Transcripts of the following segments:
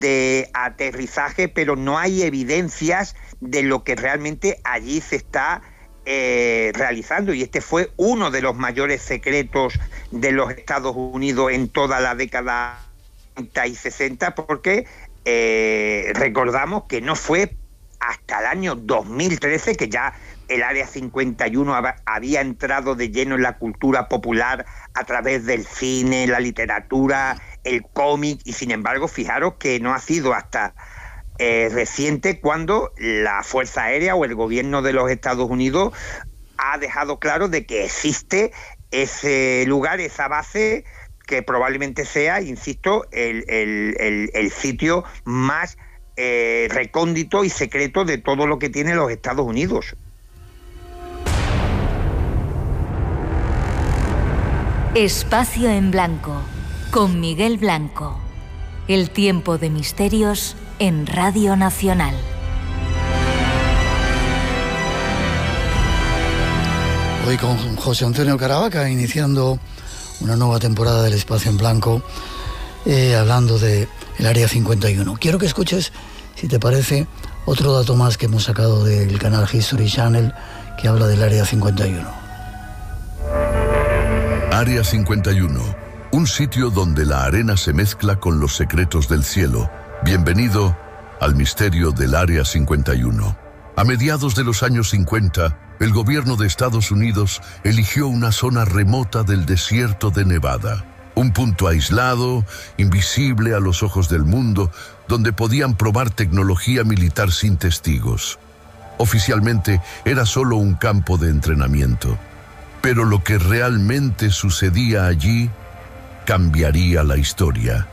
de aterrizaje, pero no hay evidencias de lo que realmente allí se está realizando, y este fue uno de los mayores secretos de los Estados Unidos en toda la década 50 y 60, porque recordamos que no fue hasta el año 2013 que ya el Área 51 había entrado de lleno en la cultura popular a través del cine, la literatura, el cómic, y sin embargo, fijaros que no ha sido hasta reciente cuando la Fuerza Aérea o el gobierno de los Estados Unidos ha dejado claro de que existe ese lugar, esa base, que probablemente sea, insisto, el sitio más recóndito y secreto de todo lo que tiene los Estados Unidos. Espacio en Blanco, con Miguel Blanco. El tiempo de misterios en Radio Nacional. Hoy con José Antonio Caravaca, iniciando una nueva temporada del Espacio en Blanco, hablando de el Área 51. Quiero que escuches, si te parece, otro dato más que hemos sacado del canal History Channel, que habla del Área 51. Área 51, un sitio donde la arena se mezcla con los secretos del cielo. Bienvenido al misterio del Área 51. A mediados de los años 50, el gobierno de Estados Unidos eligió una zona remota del desierto de Nevada, un punto aislado, invisible a los ojos del mundo, donde podían probar tecnología militar sin testigos. Oficialmente era solo un campo de entrenamiento, pero lo que realmente sucedía allí cambiaría la historia.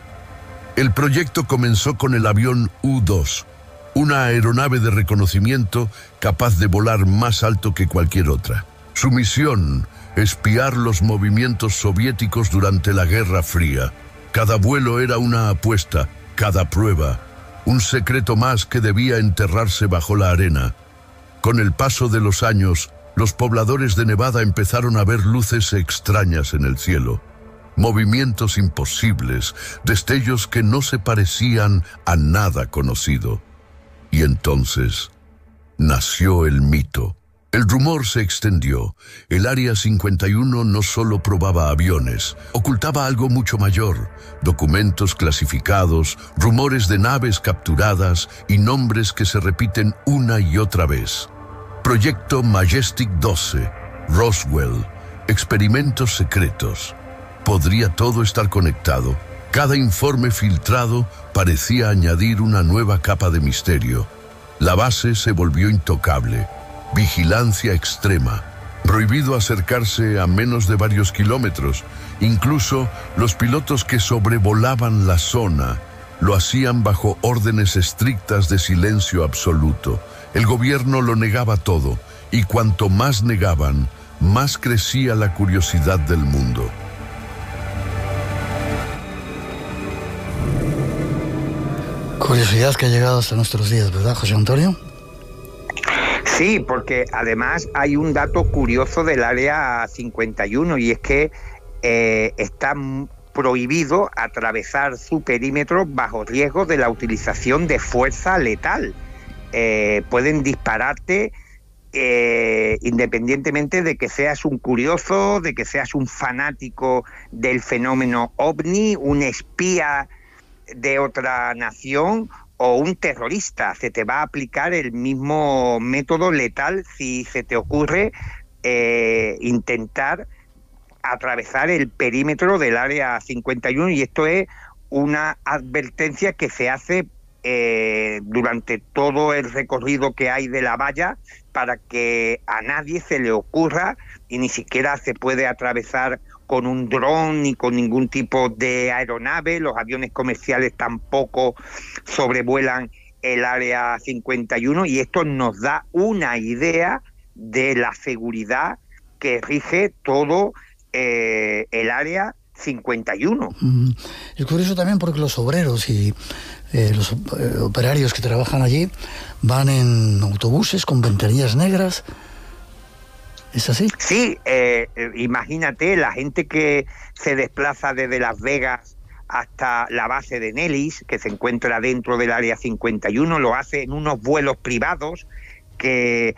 El proyecto comenzó con el avión U-2, una aeronave de reconocimiento capaz de volar más alto que cualquier otra. Su misión, espiar los movimientos soviéticos durante la Guerra Fría. Cada vuelo era una apuesta, cada prueba, un secreto más que debía enterrarse bajo la arena. Con el paso de los años, los pobladores de Nevada empezaron a ver luces extrañas en el cielo. Movimientos imposibles, destellos que no se parecían a nada conocido. Y entonces nació el mito. El rumor se extendió. El Área 51 no solo probaba aviones, ocultaba algo mucho mayor: documentos clasificados, rumores de naves capturadas y nombres que se repiten una y otra vez. Proyecto Majestic 12, Roswell, experimentos secretos. ¿Podría todo estar conectado? Cada informe filtrado parecía añadir una nueva capa de misterio. La base se volvió intocable. Vigilancia extrema. Prohibido acercarse a menos de varios kilómetros. Incluso los pilotos que sobrevolaban la zona lo hacían bajo órdenes estrictas de silencio absoluto. El gobierno lo negaba todo, y cuanto más negaban, más crecía la curiosidad del mundo. Curiosidad que ha llegado hasta nuestros días, ¿verdad, José Antonio? Sí, porque además hay un dato curioso del Área 51, y es que está prohibido atravesar su perímetro bajo riesgo de la utilización de fuerza letal. Pueden dispararte independientemente de que seas un curioso, de que seas un fanático del fenómeno OVNI, un espía de otra nación o un terrorista. Se te va a aplicar el mismo método letal si se te ocurre intentar atravesar el perímetro del Área 51, y esto es una advertencia que se hace durante todo el recorrido que hay de la valla, para que a nadie se le ocurra, y ni siquiera se puede atravesar con un dron ni con ningún tipo de aeronave. Los aviones comerciales tampoco sobrevuelan el Área 51, y esto nos da una idea de la seguridad que rige todo el Área 51. Es curioso también porque los obreros y los operarios que trabajan allí van en autobuses con ventanillas negras. ¿Es así? Sí, imagínate la gente que se desplaza desde Las Vegas hasta la base de Nellis, que se encuentra dentro del Área 51, lo hace en unos vuelos privados que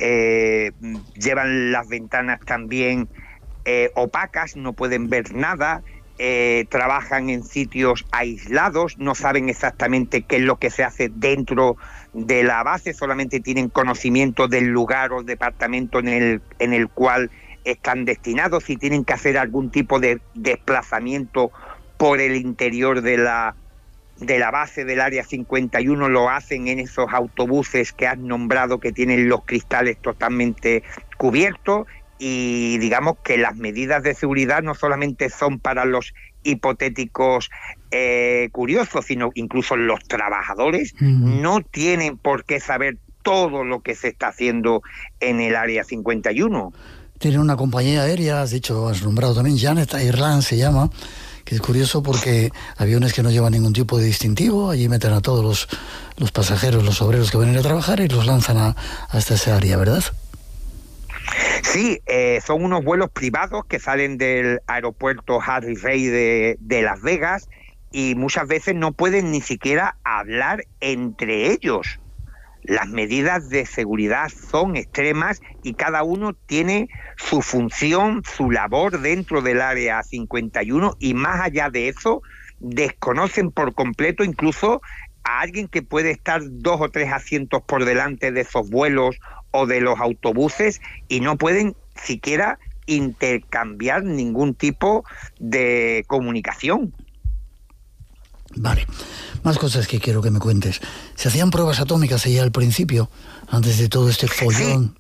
llevan las ventanas también opacas, no pueden ver nada, trabajan en sitios aislados, no saben exactamente qué es lo que se hace dentro de la base, solamente tienen conocimiento del lugar o departamento en el cual están destinados. Si tienen que hacer algún tipo de desplazamiento por el interior de la base del Área 51, lo hacen en esos autobuses que has nombrado, que tienen los cristales totalmente cubiertos, y digamos que las medidas de seguridad no solamente son para los hipotéticos curiosos, sino incluso los trabajadores no tienen por qué saber todo lo que se está haciendo en el Área 51. Tiene una compañía aérea, has nombrado también, Janet Airlines se llama, que es curioso porque aviones que no llevan ningún tipo de distintivo, allí meten a todos los pasajeros, los obreros que vienen a trabajar y los lanzan hasta esa área, ¿verdad? Sí, son unos vuelos privados que salen del aeropuerto Harry Reid de Las Vegas, y muchas veces no pueden ni siquiera hablar entre ellos. Las medidas de seguridad son extremas y cada uno tiene su función, su labor dentro del Área 51, y más allá de eso desconocen por completo incluso a alguien que puede estar 2 o 3 asientos por delante de esos vuelos o de los autobuses, y no pueden siquiera intercambiar ningún tipo de comunicación. Vale, más cosas que quiero que me cuentes. ¿Se hacían pruebas atómicas allá al principio, antes de todo este follón?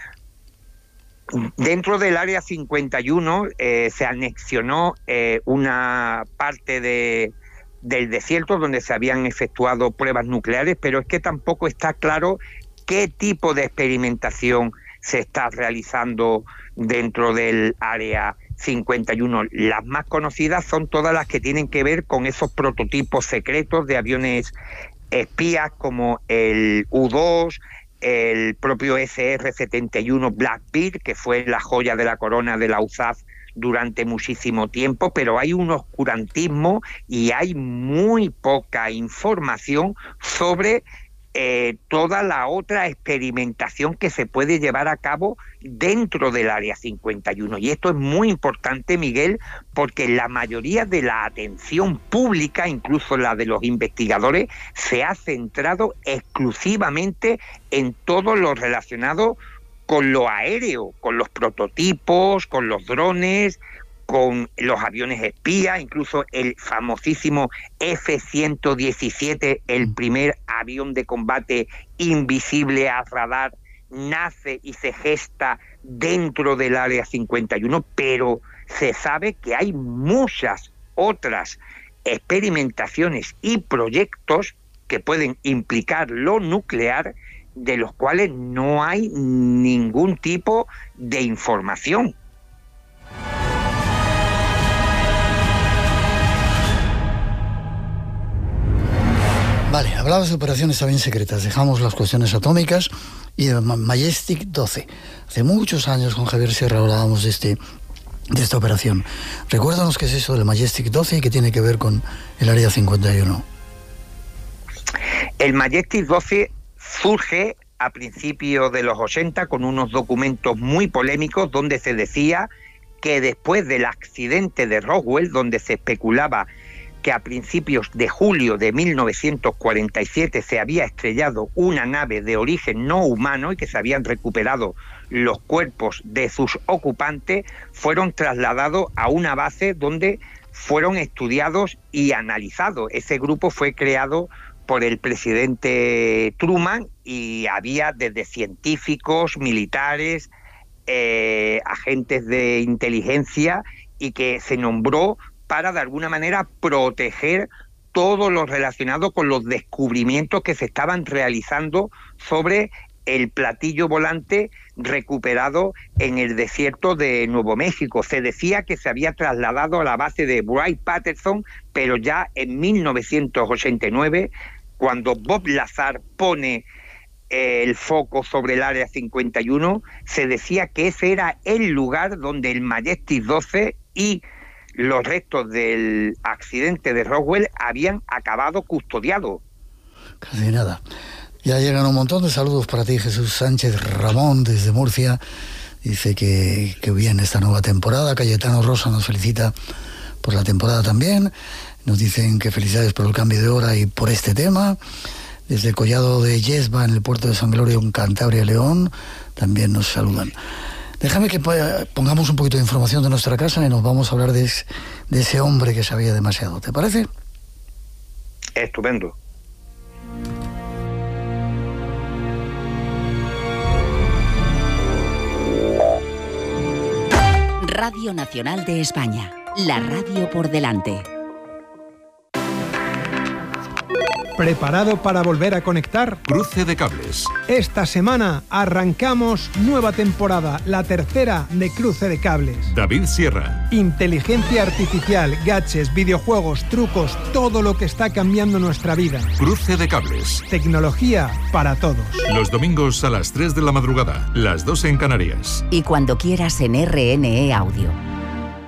Sí. Dentro del Área 51 se anexionó una parte del desierto donde se habían efectuado pruebas nucleares, pero es que tampoco está claro qué tipo de experimentación se está realizando dentro del Área 51. Las más conocidas son todas las que tienen que ver con esos prototipos secretos de aviones espías como el U-2, el propio SR-71 Blackbeard, que fue la joya de la corona de la USAF durante muchísimo tiempo, pero hay un oscurantismo y hay muy poca información sobre toda la otra experimentación que se puede llevar a cabo dentro del Área 51. Y esto es muy importante, Miguel, porque la mayoría de la atención pública, incluso la de los investigadores, se ha centrado exclusivamente en todo lo relacionado con lo aéreo, con los prototipos, con los drones, con los aviones espías, incluso el famosísimo F-117, el primer avión de combate invisible a radar, nace y se gesta dentro del Área 51, pero se sabe que hay muchas otras experimentaciones y proyectos que pueden implicar lo nuclear, de los cuales no hay ningún tipo de información. Vale, hablabas de operaciones también secretas, dejamos las cuestiones atómicas y de Majestic 12. Hace muchos años con Javier Sierra hablábamos de esta operación. Recuérdanos qué es eso del Majestic 12 y qué tiene que ver con el Área 51. El Majestic 12 surge a principios de los 80 con unos documentos muy polémicos donde se decía que después del accidente de Roswell, donde se especulaba que a principios de julio de 1947 se había estrellado una nave de origen no humano y que se habían recuperado los cuerpos de sus ocupantes, fueron trasladados a una base donde fueron estudiados y analizados. Ese grupo fue creado por el presidente Truman y había desde científicos, militares, agentes de inteligencia, y que se nombró para de alguna manera proteger todo lo relacionado con los descubrimientos que se estaban realizando sobre el platillo volante recuperado en el desierto de Nuevo México. Se decía que se había trasladado a la base de Wright-Patterson, pero ya en 1989, cuando Bob Lazar pone el foco sobre el Área 51, se decía que ese era el lugar donde el Majestic 12 y los restos del accidente de Roswell habían acabado custodiados. Casi nada. Ya llegan un montón de saludos para ti, Jesús Sánchez Ramón, desde Murcia. Dice que bien esta nueva temporada. Cayetano Rosa nos felicita por la temporada también. Nos dicen que felicidades por el cambio de hora y por este tema. Desde el Collado de Yesba, en el puerto de San Gregorio, en Cantabria, León, también nos saludan. Déjame que pongamos un poquito de información de nuestra casa y nos vamos a hablar de ese hombre que sabía demasiado. ¿Te parece? Estupendo. Radio Nacional de España, la radio por delante. ¿Preparado para volver a conectar? Cruce de cables. Esta semana arrancamos nueva temporada, la tercera de Cruce de Cables. David Sierra. Inteligencia artificial, gadgets, videojuegos, trucos, todo lo que está cambiando nuestra vida. Cruce de cables. Tecnología para todos. Los domingos a las 3 de la madrugada, las 2 en Canarias. Y cuando quieras en RNE Audio.